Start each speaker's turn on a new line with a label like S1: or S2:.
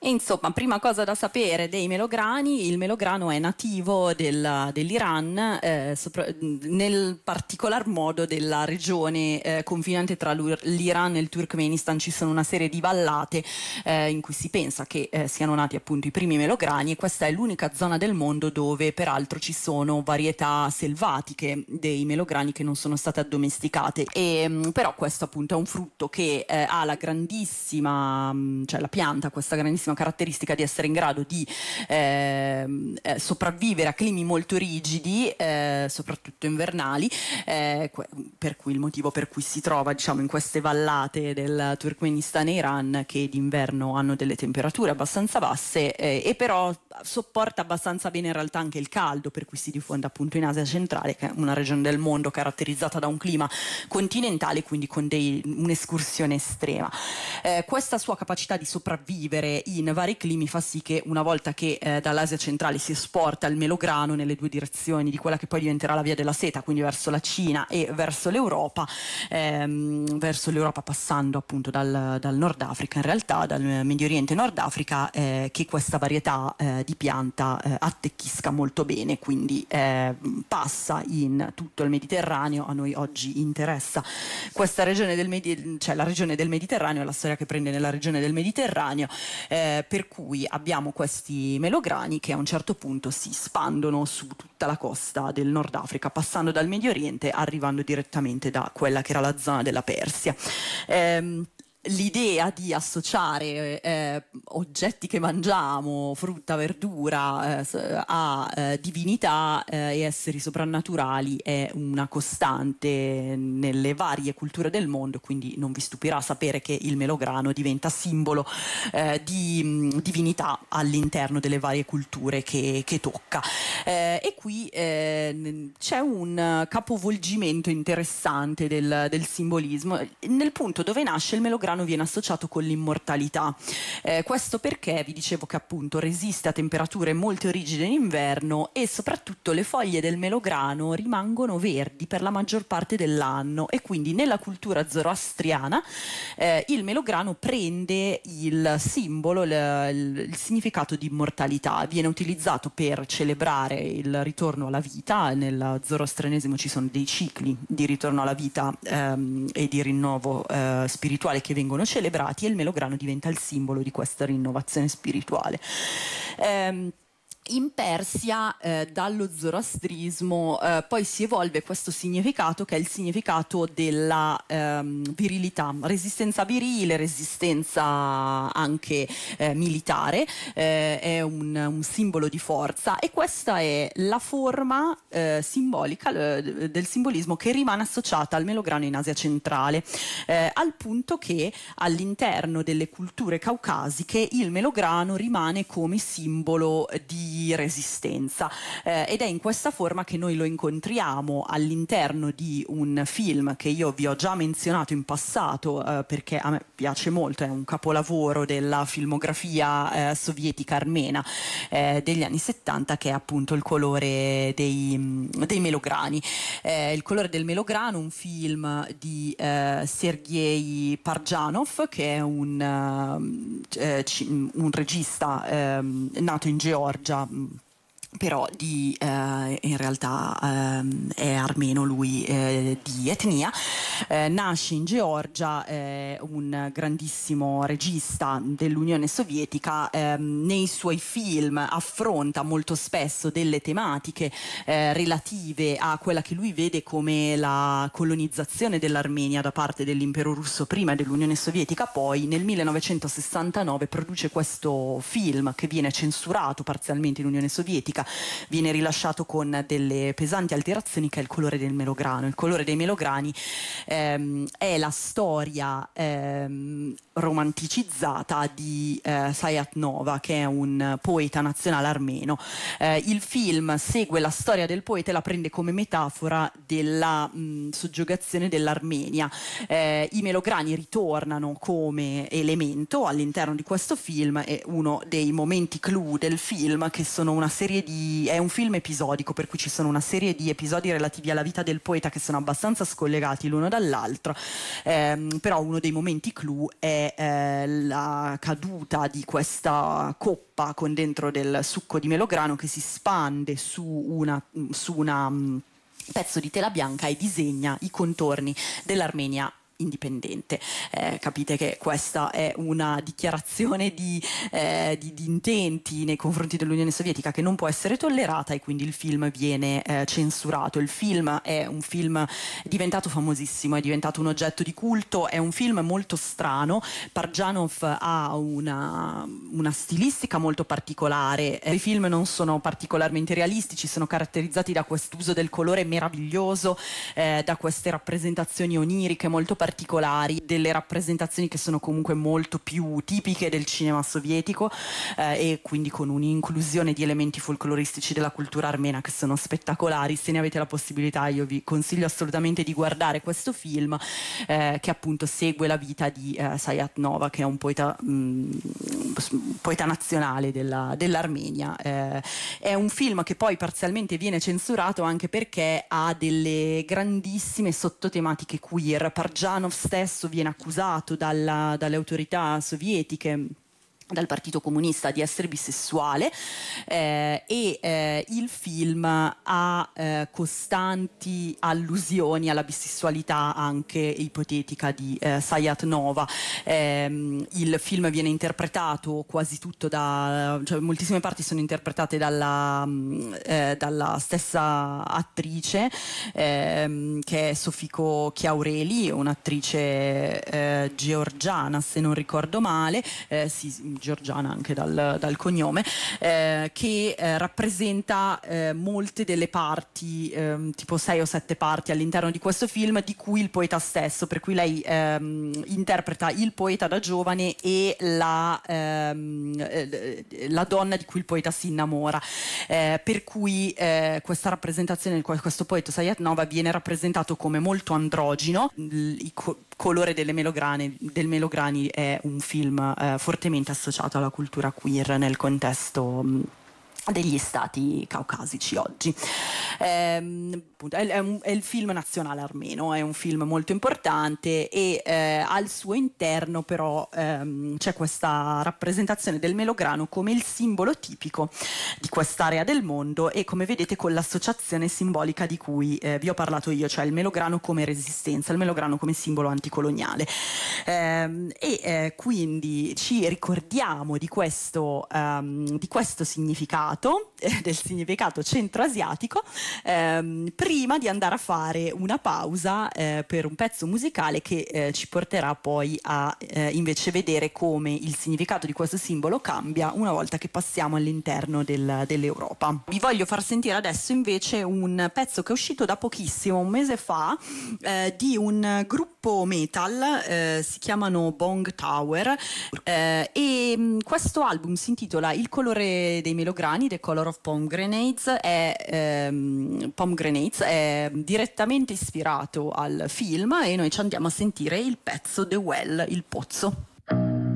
S1: E insomma, prima cosa da sapere dei melograni: il melograno è nativo dell'Iran, nel particolar modo della regione confinante tra l'Iran e il Turkmenistan. Ci sono una serie di vallate in cui si pensa che siano nati appunto i primi melograni, e questa è l'unica zona del mondo dove peraltro ci sono varietà selvatiche dei melograni che non sono state addomesticate. Però questo appunto è un frutto che ha la grandissima, cioè la pianta ha questa grandissima caratteristica di essere in grado di sopravvivere a climi molto rigidi, soprattutto invernali, per cui il motivo per cui si trova, diciamo, in queste vallate del Turkmenistan e Iran, che d'inverno hanno delle temperature abbastanza basse, e però sopporta abbastanza bene in realtà anche il caldo, per cui si diffonde appunto in Asia centrale, che è una regione del mondo caratterizzata da un clima continentale, quindi con un'escursione estrema. Questa sua capacità di sopravvivere in vari climi fa sì che, una volta che dall'Asia centrale si esporta il melograno nelle due direzioni di quella che poi diventerà la via della seta, quindi verso la Cina e verso l'Europa passando appunto dal Nord Africa, in realtà dal Medio Oriente e Nord Africa, che questa varietà di pianta attecchisca molto bene, quindi passa in tutto il Mediterraneo. A noi oggi interessa questa regione cioè la regione del Mediterraneo, la storia che prende nella regione del Mediterraneo, per cui abbiamo questi melograni che a un certo punto si spandono su tutta la costa del Nord Africa, passando dal Medio Oriente, arrivando direttamente da quella che era la zona della Persia. L'idea di associare oggetti che mangiamo, frutta, verdura, a divinità e esseri soprannaturali è una costante nelle varie culture del mondo, quindi non vi stupirà sapere che il melograno diventa simbolo di divinità all'interno delle varie culture che tocca. E qui c'è un capovolgimento interessante del simbolismo, nel punto dove nasce il melograno viene associato con l'immortalità. Questo perché vi dicevo che appunto resiste a temperature molto rigide in inverno, e soprattutto le foglie del melograno rimangono verdi per la maggior parte dell'anno, e quindi nella cultura zoroastriana il melograno prende il simbolo, il significato di immortalità. Viene utilizzato per celebrare il ritorno alla vita. Nel zoroastrianesimo ci sono dei cicli di ritorno alla vita e di rinnovo spirituale che vengono celebrati, e il melograno diventa il simbolo di questa rinnovazione spirituale. In Persia, dallo zoroastrismo, poi si evolve questo significato, che è il significato della virilità, resistenza virile, resistenza anche militare, è un simbolo di forza, e questa è la forma simbolica del simbolismo che rimane associata al melograno in Asia centrale, al punto che all'interno delle culture caucasiche il melograno rimane come simbolo di resistenza, ed è in questa forma che noi lo incontriamo all'interno di un film che io vi ho già menzionato in passato, perché a me piace molto, è un capolavoro della filmografia sovietica armena degli anni 70, che è appunto Il colore dei melograni. Il colore del melograno, un film di Sergei Parjanov, che è un regista nato in Georgia, però in realtà è armeno lui, di etnia, nasce in Georgia, un grandissimo regista dell'Unione Sovietica. Nei suoi film affronta molto spesso delle tematiche relative a quella che lui vede come la colonizzazione dell'Armenia da parte dell'impero russo prima e dell'Unione Sovietica poi. Nel 1969 produce questo film che viene censurato parzialmente in Unione Sovietica, viene rilasciato con delle pesanti alterazioni, che è Il colore del melograno. Il colore dei melograni è la storia romanticizzata di Sayat-Nova, che è un poeta nazionale armeno. Il film segue la storia del poeta e la prende come metafora della soggiogazione dell'Armenia. I melograni ritornano come elemento all'interno di questo film, e uno dei momenti clou del film, che sono una serie di è un film episodico, per cui ci sono una serie di episodi relativi alla vita del poeta che sono abbastanza scollegati l'uno dall'altro, però uno dei momenti clou è la caduta di questa coppa con dentro del succo di melograno che si spande su una pezzo di tela bianca e disegna i contorni dell'Armenia indipendente. Capite che questa è una dichiarazione di intenti nei confronti dell'Unione Sovietica che non può essere tollerata, e quindi il film viene censurato. Il film è un film diventato famosissimo, è diventato un oggetto di culto, è un film molto strano. Parjanov ha una stilistica molto particolare, i film non sono particolarmente realistici, sono caratterizzati da quest'uso del colore meraviglioso, da queste rappresentazioni oniriche molto particolari, delle rappresentazioni che sono comunque molto più tipiche del cinema sovietico, e quindi con un'inclusione di elementi folcloristici della cultura armena che sono spettacolari. Se ne avete la possibilità, io vi consiglio assolutamente di guardare questo film, che appunto segue la vita di Sayat-Nova, che è un poeta nazionale dell'Armenia. È un film che poi parzialmente viene censurato anche perché ha delle grandissime sottotematiche queer. Parjanov stesso viene accusato dalle autorità sovietiche, dal Partito Comunista, di essere bisessuale, il film ha costanti allusioni alla bisessualità anche ipotetica di Sayat-Nova. Il film viene interpretato quasi tutto cioè moltissime parti sono interpretate dalla stessa attrice, che è Sofiko Chiaureli, un'attrice georgiana se non ricordo male, georgiana anche dal cognome, che rappresenta molte delle parti, tipo 6 o 7 parti all'interno di questo film, di cui il poeta stesso, per cui lei interpreta il poeta da giovane e la donna di cui il poeta si innamora, per cui questa rappresentazione di questo poeta Sayat-Nova viene rappresentato come molto androgino. Il colore del Melograni è un film fortemente associato alla cultura queer nel contesto degli stati caucasici oggi. È il film nazionale armeno, è un film molto importante, e al suo interno però c'è questa rappresentazione del melograno come il simbolo tipico di quest'area del mondo, e come vedete con l'associazione simbolica di cui vi ho parlato io, cioè il melograno come resistenza, il melograno come simbolo anticoloniale, quindi ci ricordiamo di questo significato, del significato centroasiatico, prima di andare a fare una pausa per un pezzo musicale che ci porterà poi a invece vedere come il significato di questo simbolo cambia una volta che passiamo all'interno dell'Europa. Vi voglio far sentire adesso invece un pezzo che è uscito da pochissimo, un mese fa, di un gruppo metal, si chiamano Bong Tower, e questo album si intitola Il colore dei melograni, The Color of Pomegranates, è direttamente ispirato al film, e noi ci andiamo a sentire il pezzo The Well, il pozzo.